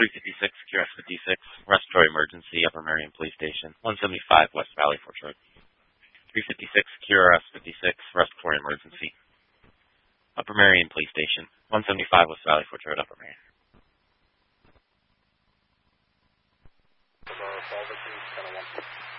356 QRS 56, respiratory emergency, Upper Marion Police Station, 175 West Valley Forge Road. 356 QRS 56, respiratory emergency, Upper Marion Police Station, 175 West Valley Forge Road, Upper Marion. All victims, 10-1.